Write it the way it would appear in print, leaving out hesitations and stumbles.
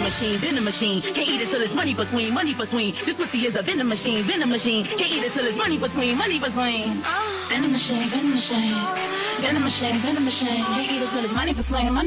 venom machine. Can't eat it till it's money between, money between. This pussy is a venom machine, venom machine. Can't eat it till it's money between, money between. Venom machine, venom machine. Venom machine, venom machine. Can't eat it till it's money between, money